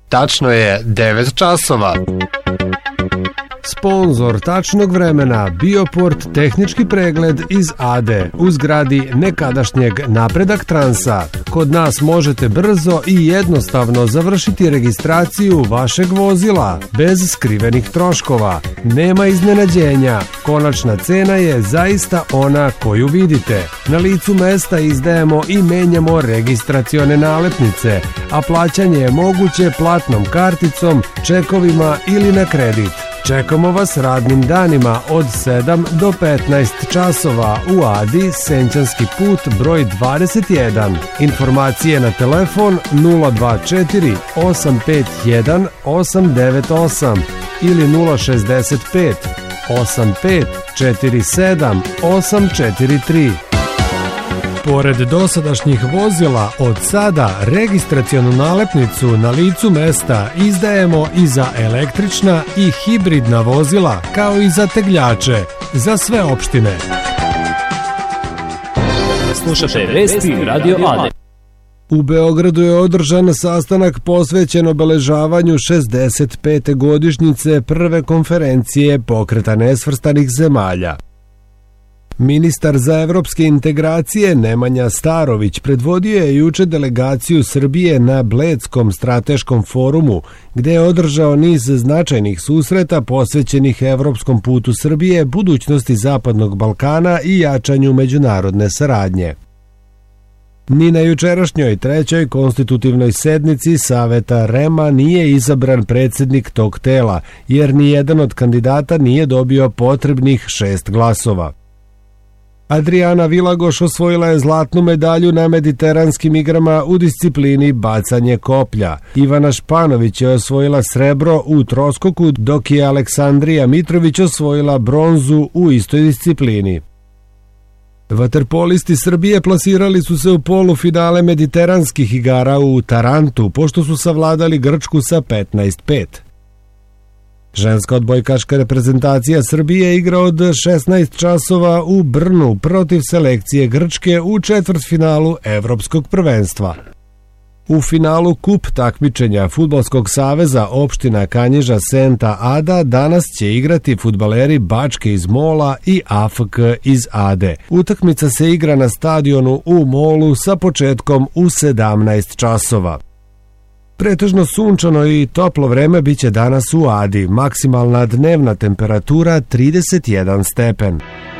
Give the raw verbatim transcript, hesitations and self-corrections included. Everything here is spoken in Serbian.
Tačno je devet časova. Sponzor tačnog vremena Bioport tehnički pregled iz Ade u zgradi nekadašnjeg Napredak Transa. Kod nas možete brzo i jednostavno završiti registraciju vašeg vozila bez skrivenih troškova. Nema iznenađenja. Konačna cena je zaista ona koju vidite. Na licu mesta izdajemo i menjamo registracione nalepnice, a plaćanje je moguće platnom karticom, čekovima ili na kredit. Čekamo vas radnim danima od sedam do petnaest časova u Adi, Senćanski put broj dvadeset jedan. Informacije na telefon nula dva četiri osam pet jedan osam devet osam ili nula šezdeset pet osam pet četiri sedam osam četiri tri. Pored dosadašnjih vozila, od sada registracionu nalepnicu na licu mesta izdajemo i za električna i hibridna vozila, kao i za tegljače, za sve opštine. Slušate vesti Radio Ade. U Beogradu je održan sastanak posvećen obeležavanju šezdeset pete godišnjice prve konferencije Pokreta nesvrstanih zemalja. Ministar za evropske integracije Nemanja Starović predvodio je juče delegaciju Srbije na Bledskom strateškom forumu, gde je održao niz značajnih susreta posvećenih evropskom putu Srbije, budućnosti Zapadnog Balkana i jačanju međunarodne saradnje. Ni na jučerašnjoj trećoj konstitutivnoj sednici Saveta REM-a nije izabran predsjednik tog tela, jer ni jedan od kandidata nije dobio potrebnih šest glasova. Adriana Vilagoš osvojila je zlatnu medalju na mediteranskim igrama u disciplini bacanje koplja. Ivana Španović je osvojila srebro u troskoku, dok je Aleksandrija Mitrović osvojila bronzu u istoj disciplini. Vaterpolisti Srbije plasirali su se u polufinale mediteranskih igara u Tarantu, pošto su savladali Grčku sa petnaest pet. Ženska odbojkaška reprezentacija Srbije igra od šesnaest časova u Brnu protiv selekcije Grčke u četvrtfinalu Evropskog prvenstva. U finalu kup takmičenja Fudbalskog saveza opština Kanjiža Senta Ada danas će igrati fudbaleri Bačke iz Mola i A F K iz Ade. Utakmica se igra na stadionu u Molu sa početkom u sedamnaest časova. Pretežno sunčano i toplo vreme biće danas u Adi, maksimalna dnevna temperatura trideset jedan stepen.